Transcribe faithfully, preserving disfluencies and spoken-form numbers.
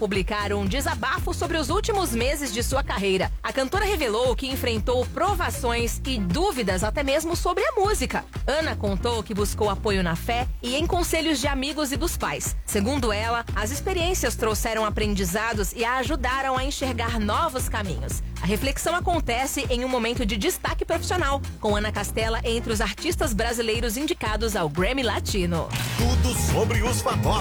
publicar um desabafo sobre os últimos meses de sua carreira. A cantora revelou que enfrentou provações e dúvidas até mesmo sobre a música. Ana contou que buscou apoio na fé e em conselhos de amigos e dos pais. Segundo ela, as experiências trouxeram aprendizados e a ajudaram a enxergar novos caminhos. A reflexão acontece em um momento de destaque profissional, com Ana Castela entre os artistas brasileiros indicados ao Grammy Latino. Tudo sobre os famosos.